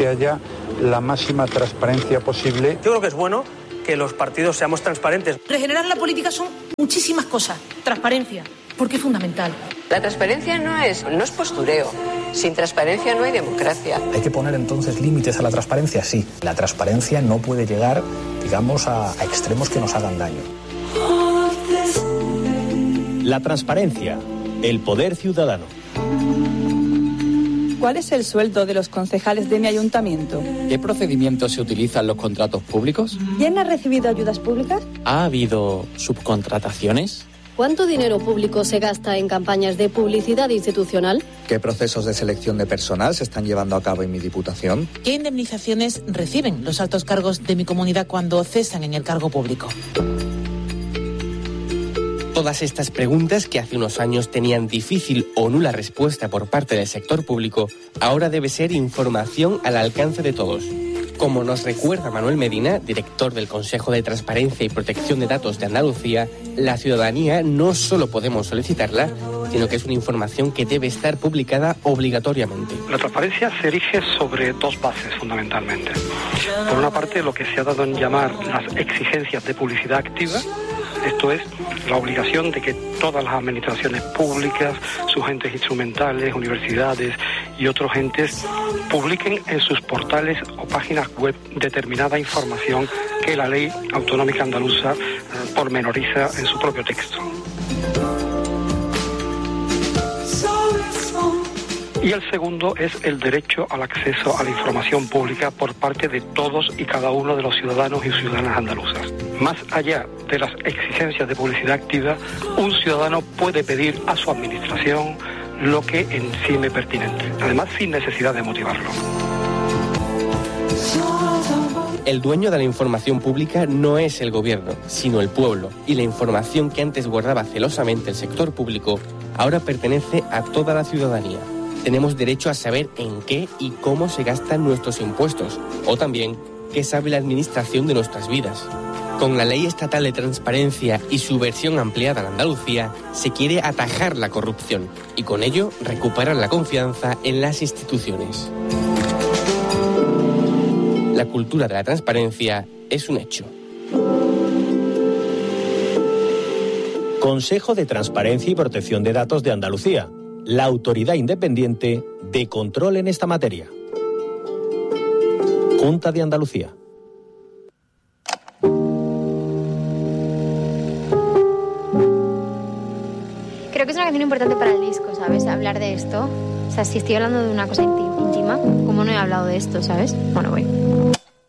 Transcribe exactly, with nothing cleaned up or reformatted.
que haya la máxima transparencia posible. Yo creo que es bueno que los partidos seamos transparentes. Regenerar la política son muchísimas cosas. Transparencia, porque es fundamental. La transparencia no es, no es postureo. Sin transparencia no hay democracia. ¿Hay que poner entonces límites a la transparencia? Sí. La transparencia no puede llegar, digamos, a, a extremos que nos hagan daño. La transparencia, el poder ciudadano. ¿Cuál es el sueldo de los concejales de mi ayuntamiento? ¿Qué procedimientos se utilizan en los contratos públicos? ¿Quién ha recibido ayudas públicas? ¿Ha habido subcontrataciones? ¿Cuánto dinero público se gasta en campañas de publicidad institucional? ¿Qué procesos de selección de personal se están llevando a cabo en mi diputación? ¿Qué indemnizaciones reciben los altos cargos de mi comunidad cuando cesan en el cargo público? Todas estas preguntas que hace unos años tenían difícil o nula respuesta por parte del sector público, ahora debe ser información al alcance de todos. Como nos recuerda Manuel Medina, director del Consejo de Transparencia y Protección de Datos de Andalucía, la ciudadanía no solo podemos solicitarla, sino que es una información que debe estar publicada obligatoriamente. La transparencia se erige sobre dos bases fundamentalmente. Por una parte, lo que se ha dado en llamar las exigencias de publicidad activa. Esto es la obligación de que todas las administraciones públicas, sus entes instrumentales, universidades y otros entes publiquen en sus portales o páginas web determinada información que la ley autonómica andaluza eh, pormenoriza en su propio texto. Y el segundo es el derecho al acceso a la información pública por parte de todos y cada uno de los ciudadanos y ciudadanas andaluzas. Más allá de las exigencias de publicidad activa, un ciudadano puede pedir a su administración lo que estime pertinente, además sin necesidad de motivarlo. El dueño de la información pública no es el gobierno, sino el pueblo, y la información que antes guardaba celosamente el sector público ahora pertenece a toda la ciudadanía. Tenemos derecho a saber en qué y cómo se gastan nuestros impuestos, o también qué sabe la administración de nuestras vidas. Con la Ley Estatal de Transparencia y su versión ampliada en Andalucía, se quiere atajar la corrupción y con ello recuperar la confianza en las instituciones. La cultura de la transparencia es un hecho. Consejo de Transparencia y Protección de Datos de Andalucía, la autoridad independiente de control en esta materia. Junta de Andalucía. Creo que es una canción importante para el disco, ¿sabes? Hablar de esto. O sea, si estoy hablando de una cosa íntima, ¿cómo no he hablado de esto, ¿sabes? Bueno, voy.